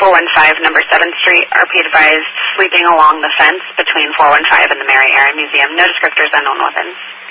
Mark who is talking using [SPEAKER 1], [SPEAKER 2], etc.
[SPEAKER 1] 415 number 7th Street. RP advised sleeping along the fence between 415 and the Mary Aaron Museum. No descriptors unknown weapons.